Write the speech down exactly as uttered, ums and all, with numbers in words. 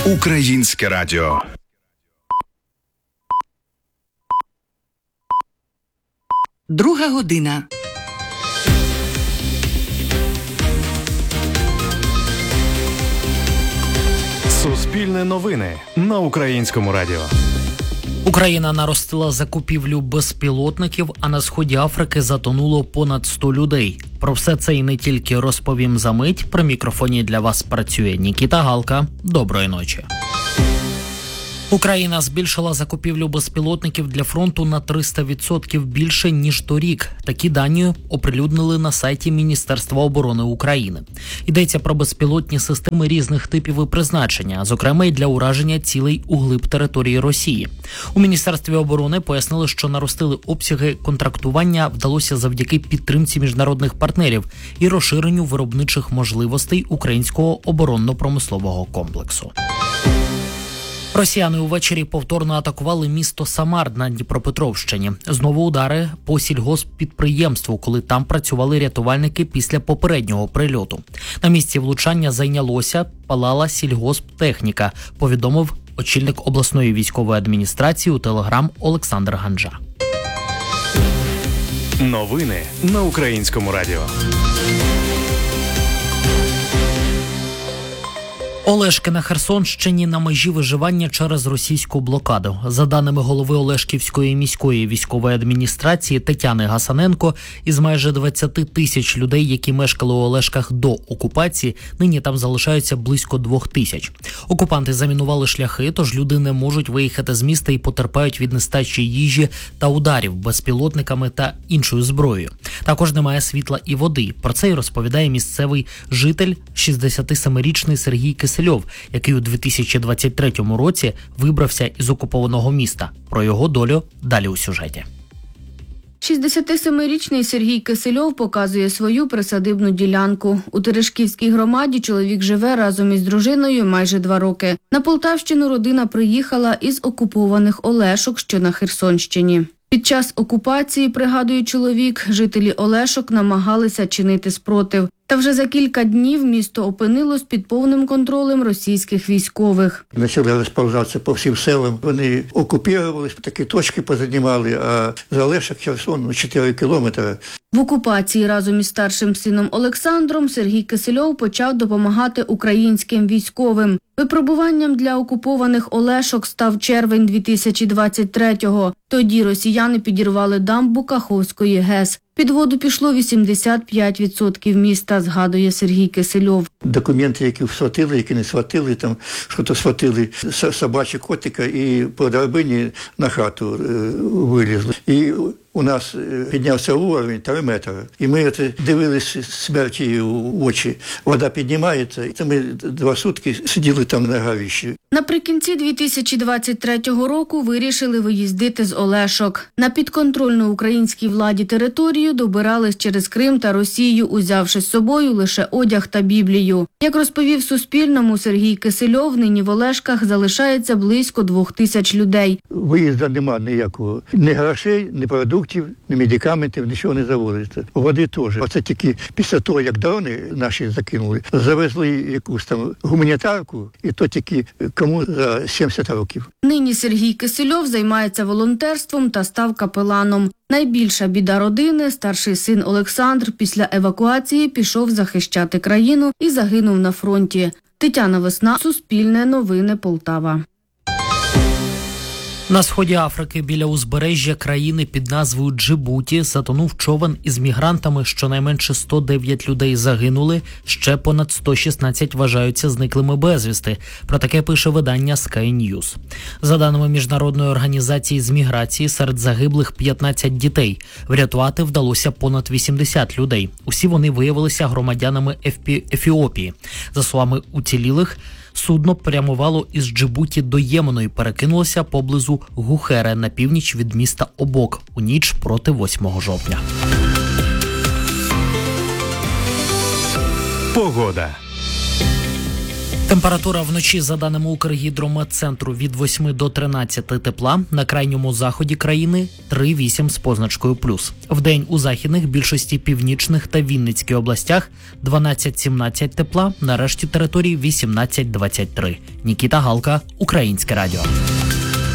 Українське радіо. Друга година. Суспільне новини на Українському радіо. Україна наростила закупівлю безпілотників, а на сході Африки затонуло понад сто людей. Про все це і не тільки розповім за мить. При мікрофоні для вас працює Нікіта Галка. Доброї ночі. Україна збільшила закупівлю безпілотників для фронту на триста відсотків більше, ніж торік. Такі дані оприлюднили на сайті Міністерства оборони України. Йдеться про безпілотні системи різних типів і призначення, зокрема й для ураження цілей у глиб території Росії. У Міністерстві оборони пояснили, що наростили обсяги контрактування вдалося завдяки підтримці міжнародних партнерів і розширенню виробничих можливостей українського оборонно-промислового комплексу. Росіяни увечері повторно атакували місто Самар на Дніпропетровщині. Знову удари по сільгосппідприємству, коли там працювали рятувальники після попереднього прильоту. На місці влучання зайнялося, палала сільгосптехніка, повідомив очільник обласної військової адміністрації у Телеграм Олександр Ганджа. Новини на Українському радіо. Олешки на Херсонщині на межі виживання через російську блокаду. За даними голови Олешківської міської військової адміністрації Тетяни Гасаненко, із майже двадцять тисяч людей, які мешкали у Олешках до окупації, нині там залишаються близько двох тисяч. Окупанти замінували шляхи, тож люди не можуть виїхати з міста і потерпають від нестачі їжі та ударів безпілотниками та іншою зброєю. Також немає світла і води. Про це й розповідає місцевий житель, шістдесятисемирічний Сергій Кисельов, який у дві тисячі двадцять третьому році вибрався із окупованого міста. Про його долю далі у сюжеті. шістдесятисемирічний Сергій Кисельов показує свою присадибну ділянку. У Терешківській громаді чоловік живе разом із дружиною майже два роки. На Полтавщину родина приїхала із окупованих Олешок, що на Херсонщині. Під час окупації, пригадує чоловік, жителі Олешок намагалися чинити спротив. Та вже за кілька днів місто опинилось під повним контролем російських військових. Почали розповзатися по всім селам. Вони окупувалися, такі точки позанімали, а за Олешок Херсон ну, чотири кілометри. В окупації разом із старшим сином Олександром Сергій Кисельов почав допомагати українським військовим. Випробуванням для окупованих Олешок став червень дві тисячі двадцять третього. Тоді росіяни підірвали дамбу Каховської ГЕС. Під воду пішло вісімдесят п'ять відсотків міста, згадує Сергій Кисельов. Документи, які схватили, які не схватили, там що-то схватили, собачі котика і по драбині на хату е, вилізли. І у нас піднявся уровень три метри. І ми це дивилися смерті в очі. Вода піднімається, і ми два сутки сиділи там на горищі. Наприкінці дві тисячі двадцять третього року вирішили виїздити з Олешок. На підконтрольну українській владі територію добирались через Крим та Росію, узявши з собою лише одяг та Біблію. Як розповів Суспільному Сергій Кисельов, нині в Олешках залишається близько двох тисяч людей. Виїзду нема ніякого. Ні грошей, ні продуктів, ні медикаментів, нічого не завозиться. Води теж. Оце тільки після того, як дрони наші закинули, завезли якусь там гуманітарку, і то тільки кому за сімдесят років. Нині Сергій Кисельов займається волонтерством та став капеланом. Найбільша біда родини – старший син Олександр після евакуації пішов захищати країну і загинув на фронті. Тетяна Весна, Суспільне новини, Полтава. На сході Африки біля узбережжя країни під назвою Джибуті затонув човен із мігрантами, щонайменше сто дев'ять людей загинули, ще понад сто шістнадцять вважаються зниклими безвісти. Про таке пише видання Sky News. За даними Міжнародної організації з міграції, серед загиблих п'ятнадцять дітей. Врятувати вдалося понад вісімдесят людей. Усі вони виявилися громадянами Ефі... Ефіопії. За словами уцілілих, судно прямувало із Джибуті до Ємену і перекинулося поблизу Гухере на північ від міста Обок у ніч проти восьмого жовтня. Погода. Температура вночі, за даними Укргідрометцентру, від восьми до тринадцяти тепла, на крайньому заході країни три-вісім з позначкою плюс. Вдень у західних, більшості північних та Вінницькій областях дванадцять-сімнадцять тепла, на решті території вісімнадцять-двадцять три. Нікіта Галка, Українське радіо.